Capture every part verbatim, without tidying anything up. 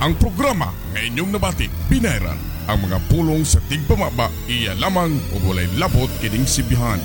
Ang programa nga inyong nabati, binayaran. Ang mga pulong sa tigpamaba, iya lamang o walay lapot kining sibihan.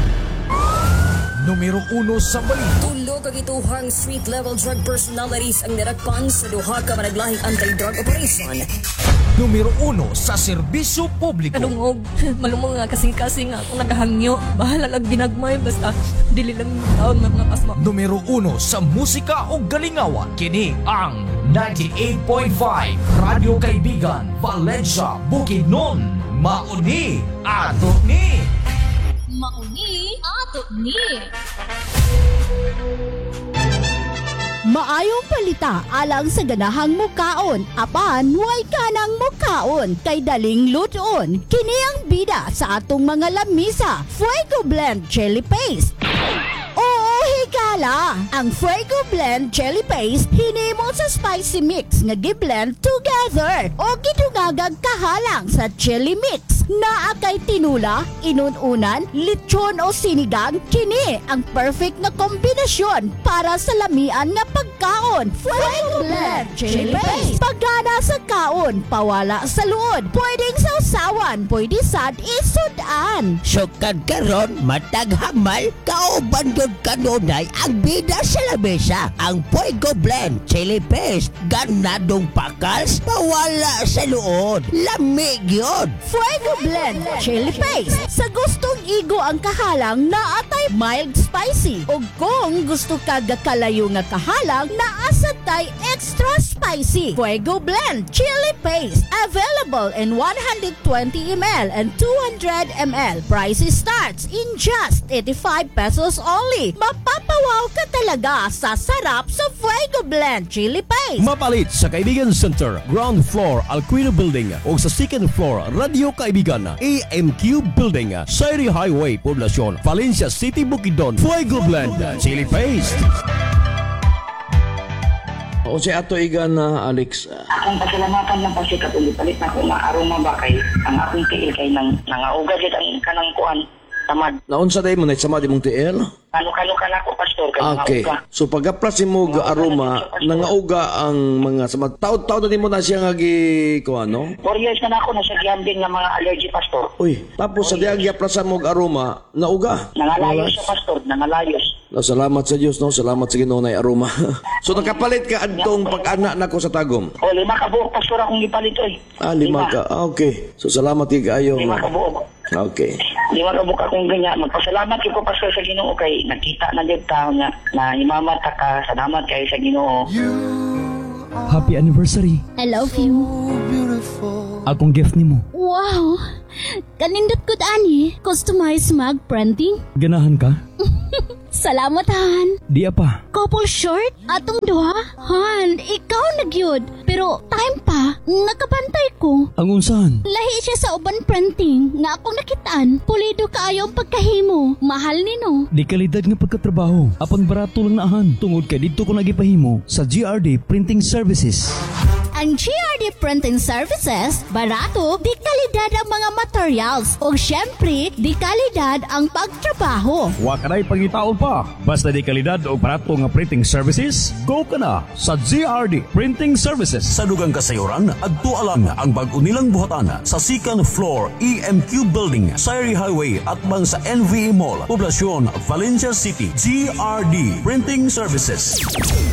Numero uno sa balita. Tulo kagituhang street-level drug personalities ang nirakpan sa duha ka managlahing anti-drug operation. Numero uno sa serbisyo publiko. Kadungog, malumong nga kasing-kasing nga akong nagahangyo. Bahala lang ginagmay, basta dili lang taon ng mga kasma. Numero uno sa musika o galingawan. Kini ang ninety-eight point five Radio Kaibigan, Valencia, Bukidnon. Mauni, ato ni. Mauni, ato ni. Maayong palita alang sa ganahang mukaon, apan way kanang mukaon kay daling luton. Kini ang bida sa atong mga lamisa, Fuego Blend Chili Paste. Oo, higala! Ang Fuego Blend Chili Paste hinimo sa spicy mix nga gi-blend together o gidungagag kahalang sa chili mix. Naa kay tinula, inununan, lechon o sinigang, kini ang perfect na kombinasyon para sa lamian nga pagkaon. Fuego Blend Chili Paste. Pagana sa kaon, pawala sa luod. Pwedeng sausawan, pwede sad isudan. Sukad karon matag hamal, kauban yun kanunay ang bida sa lamesa. Ang Fuego Blend Chili Paste, ganadong pakals, pawala sa luod. Lamig yun. Fuego Blend Chili Paste. Sa gustong igo ang kahalang, naatay mild spicy. O kung gusto ka gakalayo nga kahalang, naasatay extra spicy. Fuego Blend Chili Paste. Available in one hundred twenty milliliters and two hundred milliliters. Price starts in just eighty-five pesos only. Mapapawaw ka talaga sa sarap sa Fuego Blend Chili Paste. Mapalit sa Kaibigan Center, ground floor, Alquino Building o sa second floor, Radio Kaibigan, A M Q Building, Sairi Highway, Poblacion, Valencia City, Bukidnon. Fuego Blend Chili Paste. O si Ato Igan na Alex. Akong pasalamatan lang kasi katulad palit na kung maaroma ba kay ang akong tiil kay nang nangauga dito ang kanang kuan tamad. Naunsa day mo na sama di mong tiil? Kano-kano ka na ako, pastor, kay Okay. nangauga. So pag-aplas mo ga aroma, nangauga ang mga sama. Taon-taon na din mo na siya nga gi kuan, no? Four years na na ako nasa giambing nga mga allergy, pastor. Uy, tapos sa diag aplasan mo ga aroma, nauga. Nangalayos siya, pastor, nangalayos. No, salamat sa Dios, no? Salamat sa Ginoo na aroma. So nakapalit ka adtong pag-ana nako sa tagom. O, lima ka buok, pastor, akong ipalito eh. Ah, lima ka. Ah, okay. So salamat kay kaayo. Lima ka buok. Okay. Lima ka buok akong ganyan. Magpasalamat kayo ko, pastor, sa Ginoo kay nakita na din tao nga na imamata ka. Salamat kayo sa Ginoo. Happy anniversary. I love you. Akong gift nimo. Wow! Kanindot ko ani. Customized mag printing. Ganahan ka? Salamat, Han. Di pa. Couple short? Atong duha? Han, ikaw nagyod. Pero time pa, nakabantay ko. Ang unsahan? Lahi siya sa uban printing nga akong nakitaan. Pulido kaayo ang pagkahimo. Mahal nino. Di kalidad nga pagkatrabaho. Apang barato lang naahan. Tungod kay dito ko nagipahimo sa G R D Printing Services. Ang G R D Printing Services, barato, di kalidad ang mga materials. O syempre, di kalidad ang pagtrabaho. Wa ka na'y pangitaon pa. Basta di kalidad o barato nga printing services, go ka na sa G R D Printing Services. Sa dugang kasayuran, adto alang ang bag-o nilang buhatan sa second floor E M Q Building, Sairi Highway at bang sa N V A Mall, Poblacion, Valencia City. G R D Printing Services.